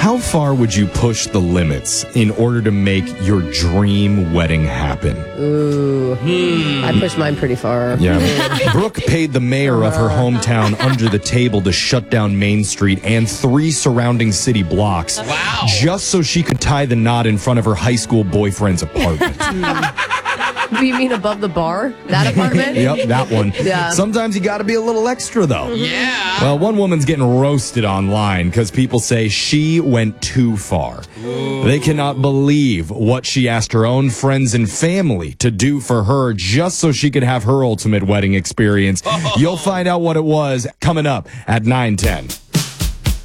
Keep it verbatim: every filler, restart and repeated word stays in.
How far would you push the limits in order to make your dream wedding happen? Ooh. Hmm. I pushed mine pretty far. Yeah. Brooke paid the mayor of her hometown under the table to shut down Main Street and three surrounding city blocks. Wow. Just so she could tie the knot in front of her high school boyfriend's apartment. You mean above the bar? That apartment? Yep, that one. Yeah. Sometimes you got to be a little extra, though. Yeah. Well, one woman's getting roasted online because people say she went too far. Ooh. They cannot believe what she asked her own friends and family to do for her just so she could have her ultimate wedding experience. Oh. You'll find out what it was coming up at nine ten.